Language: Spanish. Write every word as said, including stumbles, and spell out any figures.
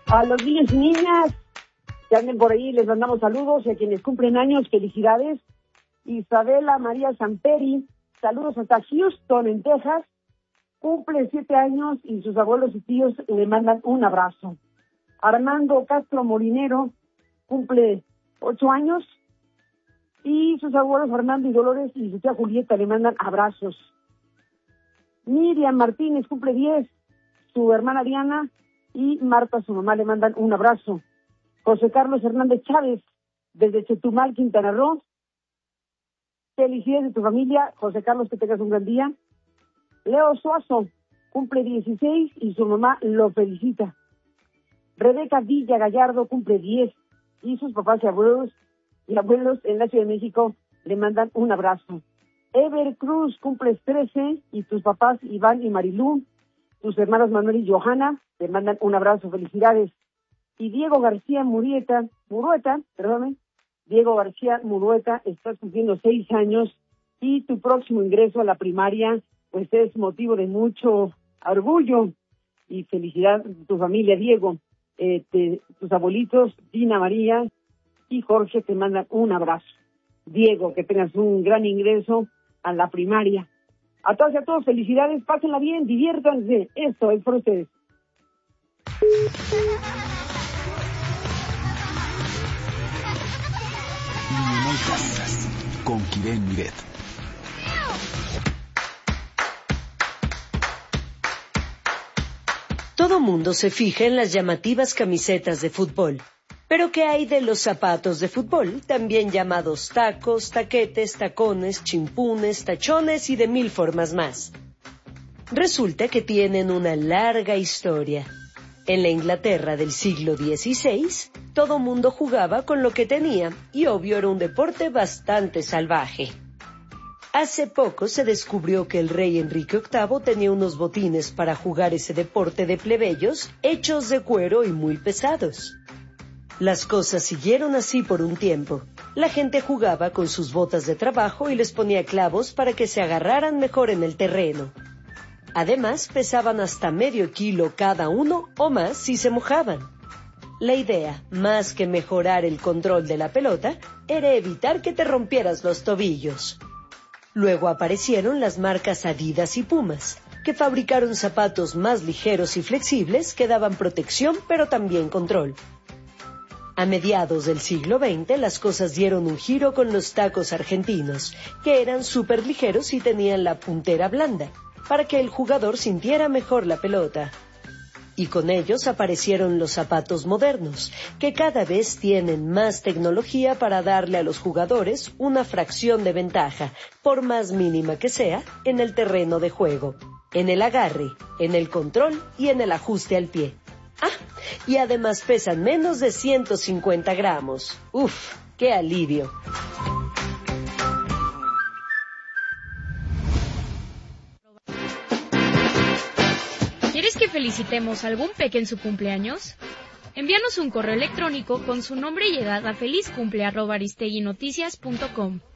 A los niños y niñas que anden por ahí les mandamos saludos, y a quienes cumplen años, felicidades. Isabela María Samperi, saludos hasta Houston, en Texas, cumple siete años y sus abuelos y tíos le mandan un abrazo. Armando Castro Molinero cumple ocho años y sus abuelos Fernando y Dolores y su tía Julieta le mandan abrazos. Miriam Martínez cumple diez, su hermana Diana y Marta, su mamá, le mandan un abrazo. José Carlos Hernández Chávez, desde Chetumal, Quintana Roo, felicidades de tu familia. José Carlos, que tengas un gran día. Leo Suazo cumple dieciséis y su mamá lo felicita. Rebeca Villa Gallardo cumple diez y sus papás y abuelos y abuelos en la Ciudad de México le mandan un abrazo. Ever Cruz cumple trece y tus papás Iván y Marilú, tus hermanos Manuel y Johanna le mandan un abrazo, felicidades. Y Diego García Murieta, Murueta, perdóname, Diego García Murueta, estás cumpliendo seis años y tu próximo ingreso a la primaria pues es motivo de mucho orgullo y felicidad de tu familia, Diego. Eh, te, tus abuelitos, Dina María y Jorge, te mandan un abrazo. Diego, que tengas un gran ingreso a la primaria. A todos y a todos, felicidades, pásenla bien, diviértanse, esto es por ustedes. Con Kiren Miret. Todo mundo se fija en las llamativas camisetas de fútbol. Pero ¿qué hay de los zapatos de fútbol, también llamados tacos, taquetes, tacones, chimpunes, tachones y de mil formas más? Resulta que tienen una larga historia. En la Inglaterra del siglo dieciséis, todo mundo jugaba con lo que tenía y obvio era un deporte bastante salvaje. Hace poco se descubrió que el rey Enrique octavo tenía unos botines para jugar ese deporte de plebeyos hechos de cuero y muy pesados. Las cosas siguieron así por un tiempo. La gente jugaba con sus botas de trabajo y les ponía clavos para que se agarraran mejor en el terreno. Además, pesaban hasta medio kilo cada uno o más si se mojaban. La idea, más que mejorar el control de la pelota, era evitar que te rompieras los tobillos. Luego aparecieron las marcas Adidas y Pumas, que fabricaron zapatos más ligeros y flexibles que daban protección pero también control. A mediados del siglo veinte, las cosas dieron un giro con los tacos argentinos, que eran súper ligeros y tenían la puntera blanda, para que el jugador sintiera mejor la pelota. Y con ellos aparecieron los zapatos modernos, que cada vez tienen más tecnología para darle a los jugadores una fracción de ventaja, por más mínima que sea, en el terreno de juego, en el agarre, en el control y en el ajuste al pie. Ah, y además pesan menos de ciento cincuenta gramos. ¡Uf! ¡Qué alivio! ¿Quieres que felicitemos a algún peque en su cumpleaños? Envíanos un correo electrónico con su nombre y edad a felizcumple arroba aristeguinoticias punto com.